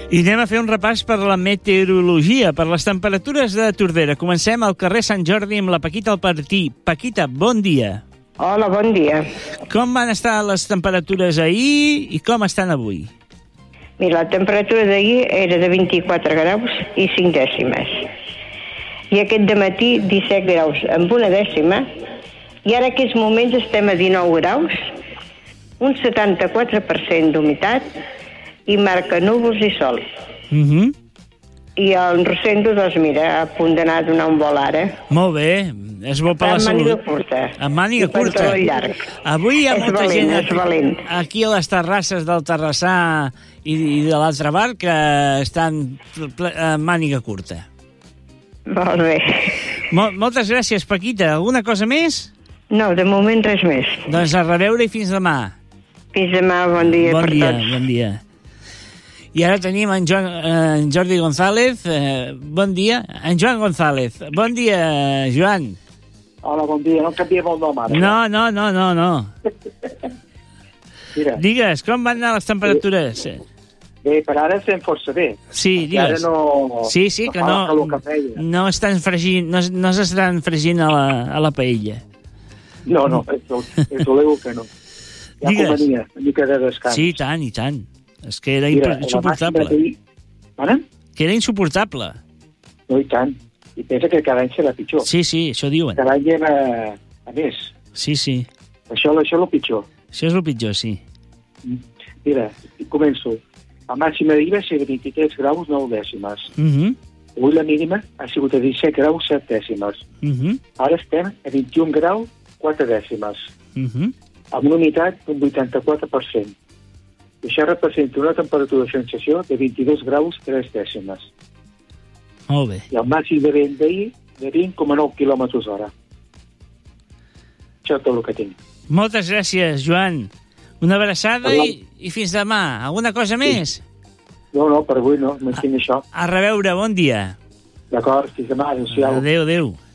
I anem a fer un repàs per la meteorologia, per les temperatures de Tordera. Comencem al carrer Sant Jordi amb la Paquita Alpartí. Paquita, bon dia. Hola, bon dia. Com van estar les temperatures ahir i com estan avui? Mira, la temperatura d'ahir era de 24 graus i 5 dècimes. I aquest dematí 17 graus amb una dècima. I ara, aquests moments, estem a 19 graus, un 74% d'humitat i marca núvols i sol. I el Rosendo, doncs mira, a punt d'anar a donar un vol ara. Molt bé, és bo per la salut. Amb màniga curta. Amb màniga curta. I pantaló llarg. Avui hi ha molta gent valent. aquí a les terrasses del Terrassà i de l'altre bar que estan amb màniga curta. Molt bé. Moltes gràcies, Paquita. Alguna cosa més? No, de moment res més. Doncs a reveure i fins demà. Fins demà, bon dia per tots. Bon dia. I ara tenim en Jordi González. Bon dia. En Joan González. Bon dia, Joan. Hola, bon dia. No canviem el nom ara. No. Mira. Digues, com van anar les temperatures? Bé, per ara estem força bé. Sí, digues. Sí, que no estan fregint, no s'estan fregint a la paella. No, és doleu que no. Ja convenia, una mica de descans. Sí, i tant. És que era insuportable. Que era insuportable. No, i tant. I pensa que cada any serà pitjor. Sí, això diuen. Cada any a més. Sí. Això és el pitjor. Això és el pitjor, sí. Mira, començo. La màxima d'ahir va ser de 23 graus 9 dècimes. Avui la mínima ha sigut de 17 graus 7 dècimes. Ara estem a 21 graus 4 dècimes. Amb una humitat d'un 84%. I això representa una temperatura de sensació de 22 graus 3 dècimes. Molt bé. I el màxim de vent d'ahir de 20,9 quilòmetres hora. Això és tot el que tinc. Moltes gràcies, Joan. Una abraçada i fins demà. Alguna cosa més? No, per avui no. M'entenc això. A reveure, bon dia. D'acord, fins demà. Adéu-siau. Adéu.